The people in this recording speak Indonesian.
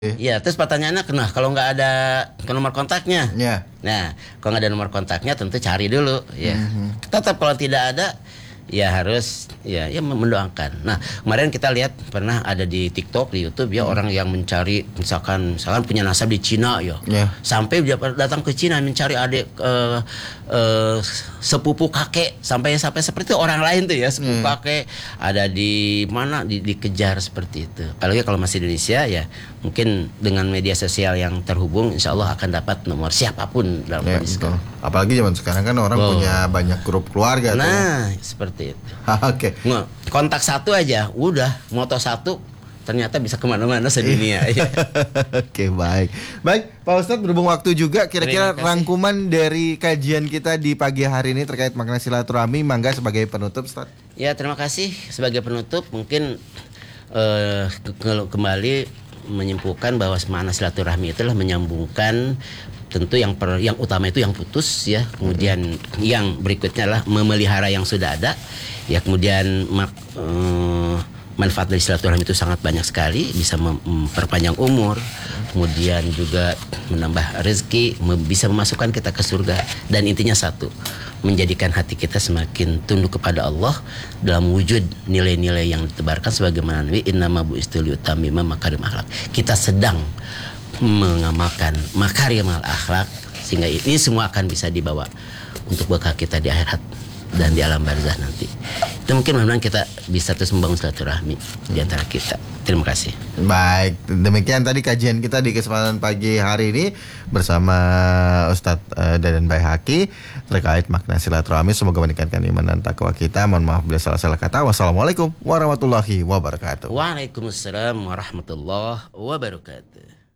Iya, terus pertanyaannya, nah kalau nggak ada nomor kontaknya, Ya. nah kalau nggak ada nomor kontaknya tentu cari dulu, ya. Tetap kalau tidak ada, ya harus ya mendoakan. Nah kemarin kita lihat pernah ada di TikTok, di YouTube ya, orang yang mencari misalkan punya nasab di Cina ya, sampai dia datang ke Cina mencari adik sepupu kakek sampai seperti itu, orang lain tuh ya, sepupu kakek ada di mana dikejar seperti itu. Apalagi kalau masih di Indonesia ya, mungkin dengan media sosial yang terhubung, insya Allah akan dapat nomor siapapun dalam kondisi sekarang. Apalagi zaman sekarang kan orang punya banyak grup keluarga. Nah seperti itu. Oke. Kontak satu aja udah, moto satu ternyata bisa kemana-mana sedunia. Oke, baik Pak Ustadz, berhubung waktu juga, kira-kira rangkuman dari kajian kita di pagi hari ini terkait makna silaturahmi, mangga sebagai penutup, Ustadz. Ya, terima kasih. Sebagai penutup mungkin kembali menyimpulkan bahwa makna silaturahmi itulah menyambungkan, tentu yang utama itu yang putus ya, kemudian yang berikutnya adalah memelihara yang sudah ada ya, kemudian manfaat dari silaturahmi itu sangat banyak sekali, bisa memperpanjang umur, kemudian juga menambah rezeki, bisa memasukkan kita ke surga, dan intinya satu, menjadikan hati kita semakin tunduk kepada Allah dalam wujud nilai-nilai yang ditebarkan sebagaimana Nabi innama bu'istu liutammima makarim akhlak. Kita sedang mengamalkan makarimal akhlak, sehingga ini semua akan bisa dibawa untuk bekal kita di akhirat dan di alam barzah nanti. Itu mungkin memang kita bisa terus membangun silaturahmi di antara kita. Terima kasih. Baik, demikian tadi kajian kita di kesempatan pagi hari ini bersama Ustadz Dadan Baihaqi terkait makna silaturahmi. Semoga meningkatkan iman dan takwa kita. Mohon maaf bila salah kata. Wassalamualaikum warahmatullahi wabarakatuh. Waalaikumsalam warahmatullahi wabarakatuh.